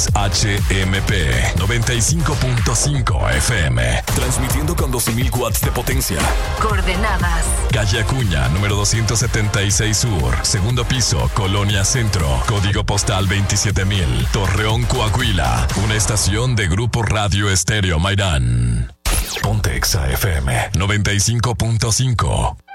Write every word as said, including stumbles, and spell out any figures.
H M P noventa y cinco punto cinco F M. Transmitiendo con doce mil watts de potencia. Coordenadas: Calle Acuña, número doscientos setenta y seis Sur. Segundo piso, Colonia Centro. Código postal veintisiete mil. Torreón, Coahuila. Una estación de Grupo Radio Estéreo Mairán. Ponte Exa F M noventa y cinco punto cinco.